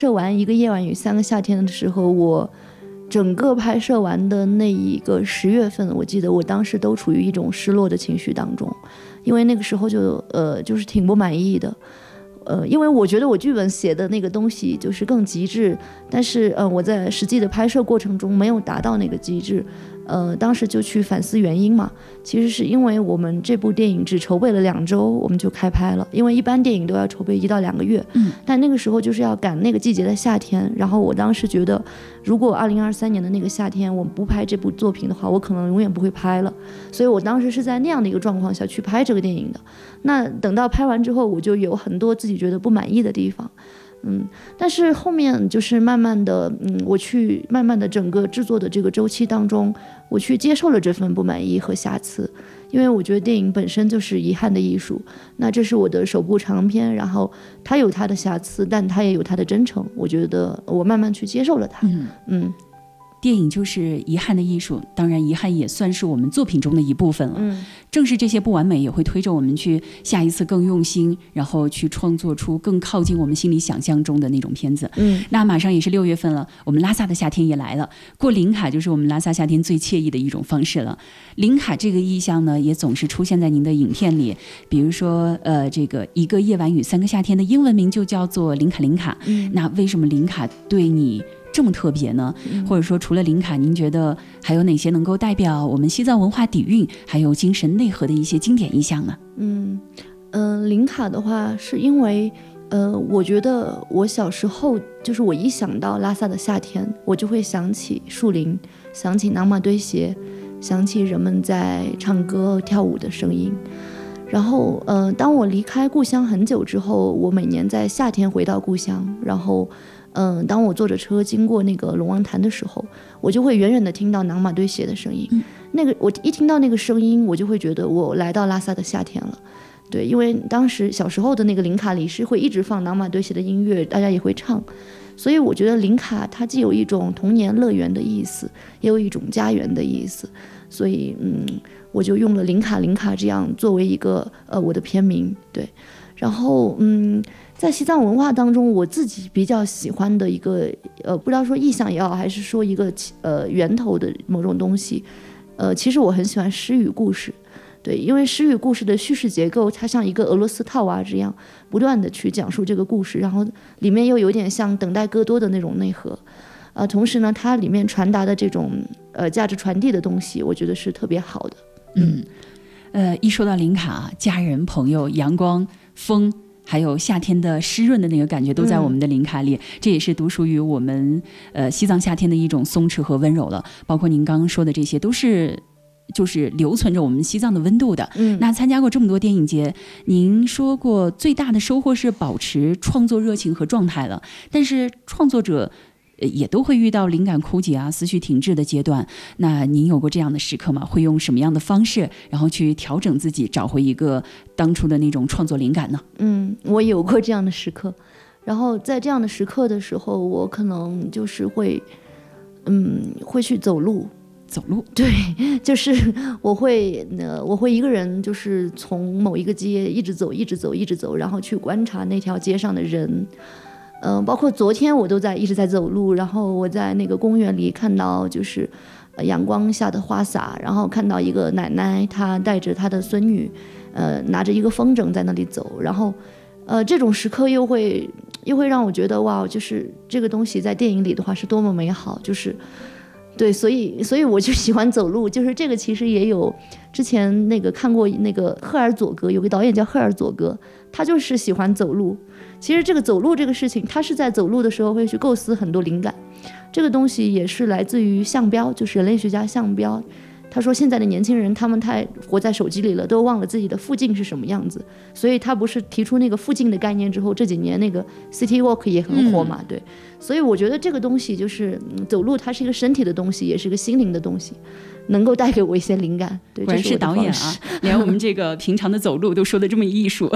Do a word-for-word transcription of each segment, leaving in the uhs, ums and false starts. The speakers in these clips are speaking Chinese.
摄完一个夜晚与三个夏天的时候，我整个拍摄完的那一个十月份，我记得我当时都处于一种失落的情绪当中，因为那个时候就呃就是挺不满意的。呃，因为我觉得我剧本写的那个东西就是更极致，但是呃我在实际的拍摄过程中没有达到那个极致，呃当时就去反思原因嘛。其实是因为我们这部电影只筹备了两周我们就开拍了，因为一般电影都要筹备一到两个月，嗯，但那个时候就是要赶那个季节的夏天，然后我当时觉得如果二零二三年的那个夏天我们不拍这部作品的话，我可能永远不会拍了，所以我当时是在那样的一个状况下去拍这个电影的。那等到拍完之后，我就有很多自己觉得不满意的地方，嗯，但是后面就是慢慢的，嗯，我去慢慢的整个制作的这个周期当中，我去接受了这份不满意和瑕疵，因为我觉得电影本身就是遗憾的艺术。那这是我的首部长片，然后它有它的瑕疵，但它也有它的真诚。我觉得我慢慢去接受了它，嗯。嗯电影就是遗憾的艺术，当然遗憾也算是我们作品中的一部分了。嗯，正是这些不完美也会推着我们去下一次更用心，然后去创作出更靠近我们心里想象中的那种片子。嗯，那马上也是六月份了，我们拉萨的夏天也来了，过林卡就是我们拉萨夏天最惬意的一种方式了。林卡这个意象呢，也总是出现在您的影片里，比如说呃，这个一个夜晚与三个夏天的英文名就叫做林卡林卡。嗯，那为什么林卡对你这么特别呢？或者说除了林卡，您觉得还有哪些能够代表我们西藏文化底蕴还有精神内核的一些经典意象呢？ 嗯嗯、呃，林卡的话是因为呃，我觉得我小时候就是我一想到拉萨的夏天，我就会想起树林，想起囊玛堆鞋，想起人们在唱歌跳舞的声音。然后呃，当我离开故乡很久之后，我每年在夏天回到故乡，然后嗯，当我坐着车经过那个龙王潭的时候，我就会远远地听到囊玛堆鞋的声音、嗯、那个我一听到那个声音，我就会觉得我来到拉萨的夏天了。对，因为当时小时候的那个林卡里是会一直放囊玛堆鞋的音乐，大家也会唱，所以我觉得林卡它既有一种童年乐园的意思，也有一种家园的意思，所以嗯，我就用了林卡林卡这样作为一个呃我的片名。对，然后嗯，在西藏文化当中，我自己比较喜欢的一个呃，不知道说意象也好，还是说一个呃源头的某种东西，呃，其实我很喜欢诗语故事。对，因为诗语故事的叙事结构，它像一个俄罗斯套娃这样，不断的去讲述这个故事，然后里面又有点像等待戈多的那种内核，呃，同时呢，它里面传达的这种呃价值传递的东西，我觉得是特别好的。 嗯，呃，一说到林卡，家人、朋友、阳光、风，还有夏天的湿润的那个感觉，都在我们的林卡里、嗯、这也是独属于我们呃西藏夏天的一种松弛和温柔了。包括您刚刚说的这些，都是就是留存着我们西藏的温度的。嗯，那参加过这么多电影节，您说过最大的收获是保持创作热情和状态了，但是创作者也都会遇到灵感枯竭啊、思绪停滞的阶段。那您有过这样的时刻吗？会用什么样的方式，然后去调整自己，找回一个当初的那种创作灵感呢？嗯， 我有过这样的时刻。然后在这样的时刻的时候，我可能就是会，嗯，会去走路。 走路， 对，就是我会呃，我会一个人，就是从某一个街一直走，一直走，一直走，然后去观察那条街上的人。嗯、呃，包括昨天我都在一直在走路，然后我在那个公园里看到就是、呃、阳光下的花洒，然后看到一个奶奶，她带着她的孙女，呃，拿着一个风筝在那里走，然后呃，这种时刻又会又会让我觉得哇，就是这个东西在电影里的话是多么美好，就是。对，所以所以我就喜欢走路，就是这个其实也有之前那个看过那个赫尔佐格，有个导演叫赫尔佐格，他就是喜欢走路。其实这个走路这个事情，他是在走路的时候会去构思很多灵感，这个东西也是来自于项标，就是人类学家项标。他说现在的年轻人他们太活在手机里了，都忘了自己的附近是什么样子，所以他不是提出那个附近的概念之后，这几年那个 City Walk 也很火嘛、嗯、对，所以我觉得这个东西就是、嗯、走路它是一个身体的东西，也是一个心灵的东西，能够带给我一些灵感。对， 果然是导演啊，连我们这个平常的走路都说的这么艺术。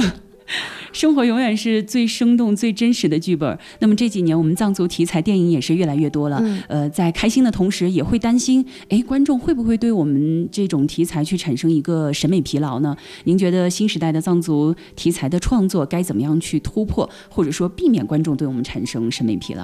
生活永远是最生动最真实的剧本。那么这几年我们藏族题材电影也是越来越多了、嗯、呃，在开心的同时也会担心，哎，观众会不会对我们这种题材去产生一个审美疲劳呢？您觉得新时代的藏族题材的创作该怎么样去突破，或者说避免观众对我们产生审美疲劳？